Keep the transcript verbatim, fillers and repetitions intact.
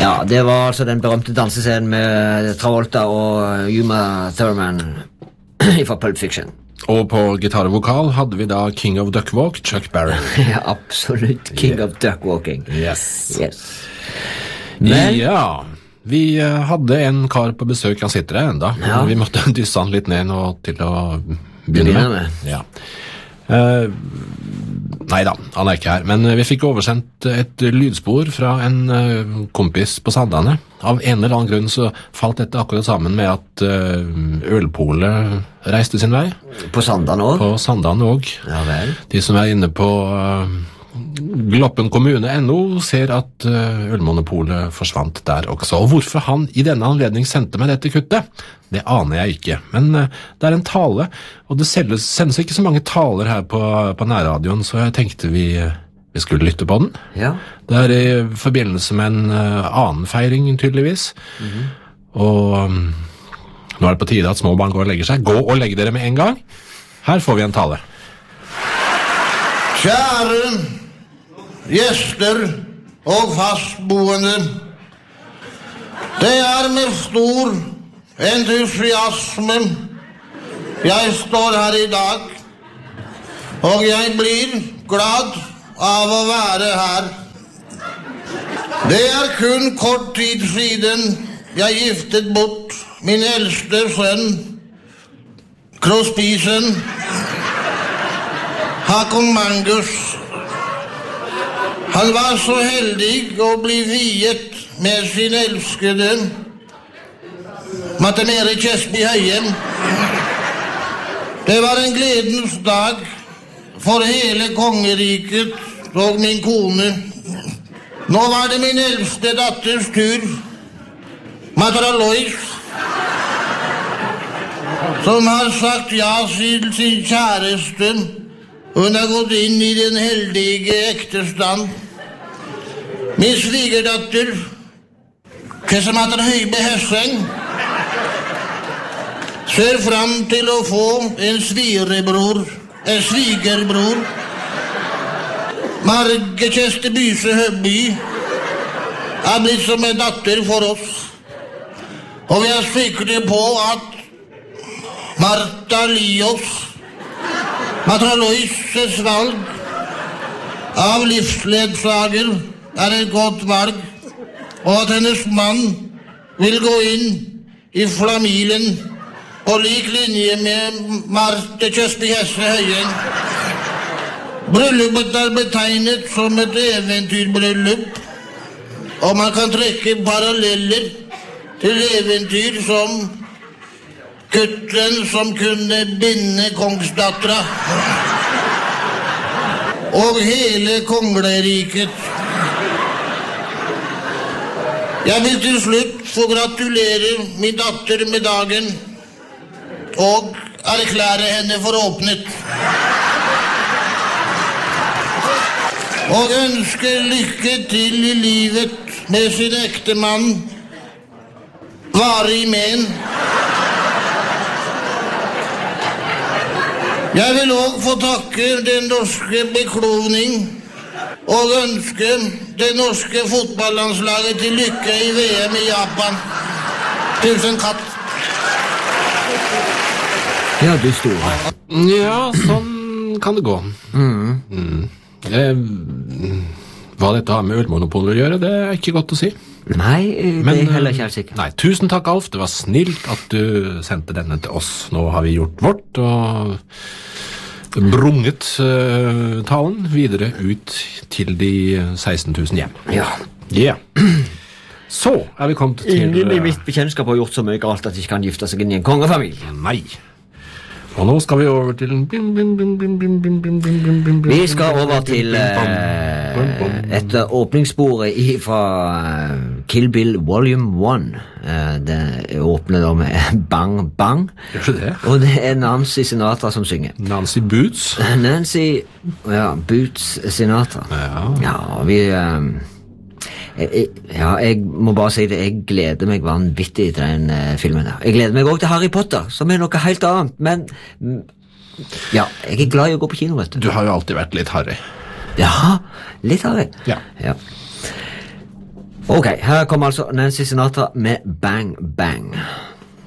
Ja, det var altså den berømte dansescenen med Travolta og Uma Thurman fra Pulp Fiction. Og på gitar og vokal hadde vi da King of Duckwalk, Chuck Berry. Ja, absolutt. King yeah. of Duckwalking. Yes. Yes. Men... Ja, vi hadde en kar på besøk, han sitter der enda. Ja. Vi måtte dysse han litt ned nå til å begynne med. Ja. Uh, nei da, han er ikke her. Men vi fikk oversendt et lydspor fra en uh, kompis på Sandane. Av en eller annen grunn så falt dette akkurat sammen med at uh, ølpolet reiste sin vei. På Sandane også? På Sandane også. Ja vel. De som er inne på uh, Gloppen kommune punkt no ser at uh, ølmonopolet forsvant der også. Og hvorfor han i denne anledning sendte meg dette kuttet, det aner jeg ikke. Men uh, det er en tale, og det sendes, sendes ikke så mange taler her på, på nærradioen, så jeg tenkte vi, vi skulle lytte på den. Ja. Det er i forbindelse med en uh, annen feiring, tydeligvis. Mm-hmm. Og um, nå er det på tide at små barn går og legger seg. Gå og legg dere med en gang. Her får vi en tale. Kjære gjester og fastboende, det er med stor entusiasme jeg står her i dag, og jeg blir glad av å være her. Det er kun kort tid siden jeg giftet bort min eldste sønn, Krospisen, Hakon Magnus. Han var så heldig å bli viet med sin elskede Mette Mere Kjesby Høyen. Det var en gledens dag for hele kongeriket og min kone. Nå var det min eldste datters tur, Matra Lois, som har sagt ja til sin kjæreste. Hun har gått inn i den heldige ektestand. Min svigerdatter, Kesematra Høybe Hesseng, ser fram til å få en svigerbror, en svigerbror. Marge Kjeste Byse Høby er blitt som en datter for oss. Og vi er sikre på at Martha Lios, Matra Loises valg av livsledsager er et godt valg, og at hennes mann vil gå inn i familien på lik linje med Marte Kjøsby Hesse Høyen. Bryllupet er betegnet som et eventyrbryllup, og man kan trekke paralleller til eventyr som Kuttlen som kunne binde kongsdattera og hele kongleriket. Jeg vil til slutt få gratulere min datter med dagen og erklære henne for åpnet. Og ønske lykke til i livet med sin ektemann, varig men. Jeg vil også få takke den norske beklovning og ønske det norske fotballandslaget til lykke i V M i Japan. Tusen katt. Ja, du store. Ja, sånn kan det gå. Mm. Mm. Eh, hva dette har med ølmonopoler å gjøre, det er ikke godt å si. Nei, det Men, er heller ikke helt sikkert. Nei, tusen takk, Alf. Det var snilt at du sendte denne til oss. Nå har vi gjort vårt, og brunget uh, talen videre ut til de seksten tusen hjem. Ja. Ja. Yeah. Så er vi kommet til... Ingen i mitt bekjennskap har gjort så mye galt at de ikke kan gifte seg inn i en kongefamilie. Nei. Og nå skal vi over til... Vi skal over til uh, et åpningssporet fra uh, Kill Bill Volume one. Uh, det åpner da med Bang Bang. Gjør det? Og det er Nancy Sinatra som synger. Nancy Boots? Nancy, ja, Boots Sinatra. Ja. Ja, vi... Uh, Jeg, ja, jeg må bare si det, jeg gleder meg vanvittig til den uh, filmen der. Jeg gleder meg også til Harry Potter, som er noe helt annet, men mm, ja, jeg er glad i å gå på kino, vet du. Du har jo alltid vært litt harry. Ja, litt harry. Ja. Ja. Ok, her kommer altså Nancy Sinatra med Bang Bang.